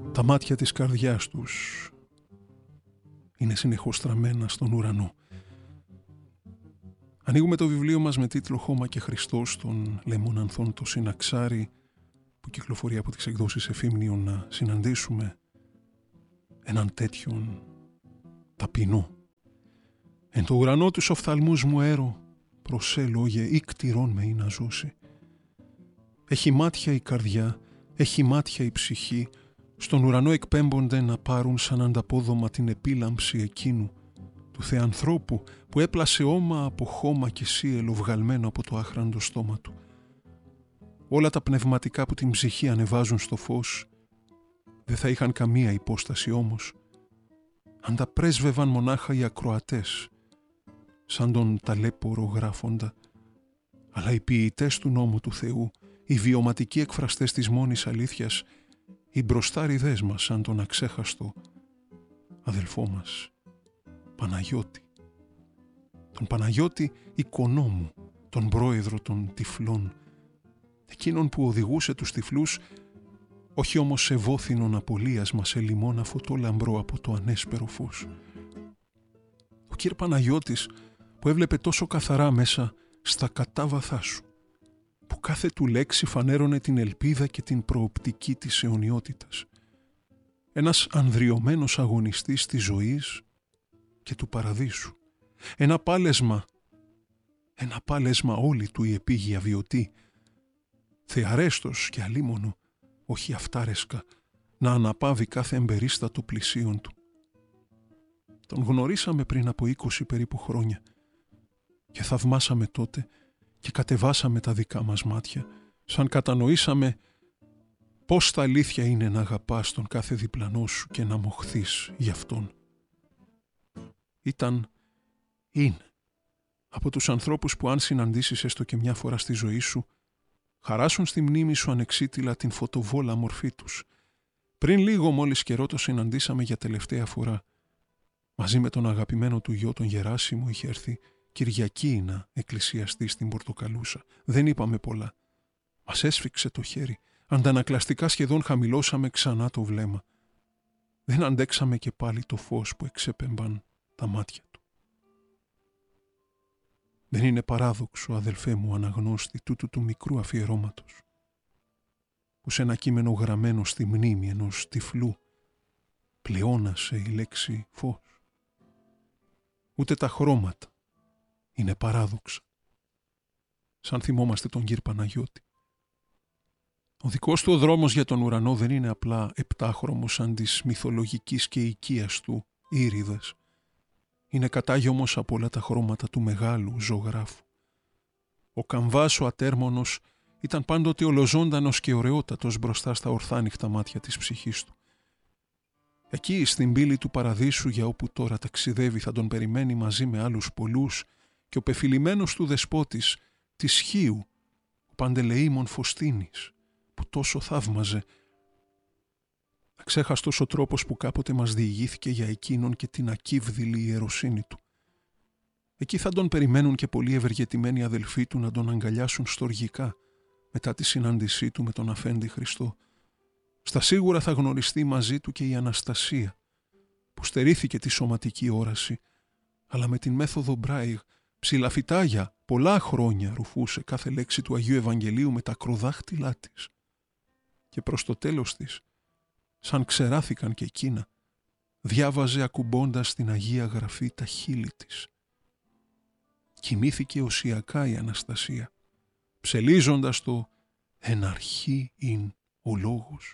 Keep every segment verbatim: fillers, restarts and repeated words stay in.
Τα μάτια της καρδιάς τους είναι συνεχώς στραμμένα στον ουρανό. Ανοίγουμε το βιβλίο μας με τίτλο «Χώμα και Χριστός» των Λεμών Ανθών το Συναξάρι, που κυκλοφορεί από τις εκδόσεις Εφήμνιον, να συναντήσουμε έναν τέτοιον ταπεινό. Εν το ουρανό τους οφθαλμούς μου έρω, προσέ λόγε ή κτηρών με ή να ζώσει. Έχει μάτια η καρδιά, έχει μάτια η ψυχή, στον ουρανό εκπέμπονται να πάρουν σαν ανταπόδομα την επίλαμψη εκείνου, του θεανθρώπου που έπλασε όμα από χώμα και σύελο βγαλμένο από το άχραντο στόμα του. Όλα τα πνευματικά που την ψυχή ανεβάζουν στο φως δεν θα είχαν καμία υπόσταση όμως, αν τα πρέσβευαν μονάχα οι ακροατές, σαν τον ταλέπορο γράφοντα, αλλά οι ποιητές του νόμου του Θεού, οι βιωματικοί εκφραστές της μόνης αλήθειας, οι μπροστάριδές μας σαν τον αξέχαστο αδελφό μας, Παναγιώτη. Τον Παναγιώτη οικονόμου, τον πρόεδρο των τυφλών, εκείνον που οδηγούσε τους τυφλούς, όχι όμως σε βόθινον απολίας, μα σε λιμόνα φωτό λαμπρό από το ανέσπερο φως. Ο κύρ Παναγιώτης που έβλεπε τόσο καθαρά μέσα στα κατάβαθά σου, που κάθε του λέξη φανέρωνε την ελπίδα και την προοπτική της αιωνιότητας. Ένας ανδριωμένος αγωνιστής της ζωής και του παραδείσου. Ένα πάλεσμα, ένα πάλεσμα όλη του η επίγεια βιωτή, θεαρέστος και αλίμονο, όχι αυτάρεσκα, να αναπαύει κάθε εμπερίστατο πλησίον του. Τον γνωρίσαμε πριν από είκοσι περίπου χρόνια και θαυμάσαμε τότε και κατεβάσαμε τα δικά μας μάτια, σαν κατανοήσαμε πώς τα αλήθεια είναι να αγαπάς τον κάθε διπλανό σου και να μοχθείς γι' αυτόν. Ήταν, είναι, από τους ανθρώπους που αν συναντήσεις έστω και μια φορά στη ζωή σου, χαράσουν στη μνήμη σου ανεξίτηλα την φωτοβόλα μορφή τους. Πριν λίγο μόλις καιρό το συναντήσαμε για τελευταία φορά. Μαζί με τον αγαπημένο του γιο τον Γεράσιμο είχε έρθει Κυριακή να εκκλησιαστεί στην Πορτοκαλούσα. Δεν είπαμε πολλά. Μας έσφιξε το χέρι. Αντανακλαστικά σχεδόν χαμηλώσαμε ξανά το βλέμμα. Δεν αντέξαμε και πάλι το φως που εξέπεμπαν τα μάτια του. Δεν είναι παράδοξο, αδελφέ μου αναγνώστη, τούτου του μικρού αφιερώματος, που σε ένα κείμενο γραμμένο στη μνήμη ενός τυφλού πλεόνασε η λέξη φως. Ούτε τα χρώματα είναι παράδοξα, σαν θυμόμαστε τον κύρ Παναγιώτη. Ο δικός του ο δρόμος για τον ουρανό δεν είναι απλά επτάχρωμος σαν της μυθολογικής και οικίας του Ήριδας. Είναι κατάγιωμος από όλα τα χρώματα του μεγάλου ζωγράφου. Ο καμβάς ο ατέρμονος ήταν πάντοτε ολοζώντανος και ωραιότατος μπροστά στα ορθάνυχτα μάτια της ψυχής του. Εκεί στην πύλη του παραδείσου, για όπου τώρα ταξιδεύει, θα τον περιμένει μαζί με άλλους πολλούς και ο πεφυλημένος του δεσπότης της Χίου, ο Παντελεήμων Φωστίνης, που τόσο θαύμαζε. Αξέχαστος ο τρόπος που κάποτε μας διηγήθηκε για εκείνον και την ακύβδηλη ιεροσύνη του. Εκεί θα τον περιμένουν και πολλοί ευεργετημένοι αδελφοί του να τον αγκαλιάσουν στοργικά μετά τη συνάντησή του με τον Αφέντη Χριστό. Στα σίγουρα θα γνωριστεί μαζί του και η Αναστασία, που στερήθηκε τη σωματική όραση, αλλά με την μέθοδο Μπράιγ ψηλαφιτά για πολλά χρόνια ρουφούσε κάθε λέξη του Αγίου Ευαγγελίου με τα ακροδάχτυλά της. Και προς το τέλος της, σαν ξεράθηκαν και εκείνα, διάβαζε ακουμπώντας την Αγία Γραφή τα χείλη της. Κοιμήθηκε οσιακά η Αναστασία, ψελίζοντας το «εν αρχή ειν ο λόγος».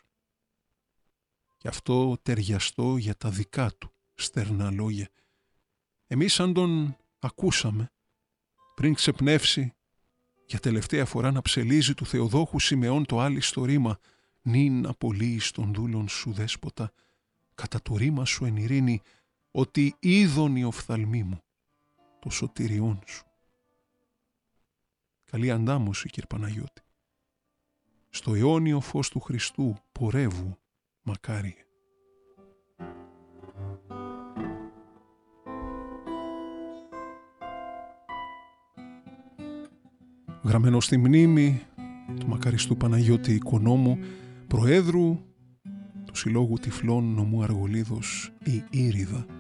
Και αυτό ταιριαστό για τα δικά του στερνά λόγια. Εμείς σαν τον ακούσαμε, πριν ξεπνεύσει, για τελευταία φορά να ψελίζει του Θεοδόχου Σιμεών το άλιστο ρήμα «Νυν απολύεις των δούλων σου δέσποτα, κατά το ρήμα σου εν ειρήνη, ότι είδον η οφθαλμή μου, το σωτηριόν σου». Καλή αντάμωση, κύρ Παναγιώτη. Στο αιώνιο φως του Χριστού πορεύου, μακάριε. Γραμμένο στη μνήμη του μακαριστού Παναγιώτη Οικονόμου, Προέδρου του Συλλόγου Τυφλών Νομού Αργολίδος, η Ήριδα,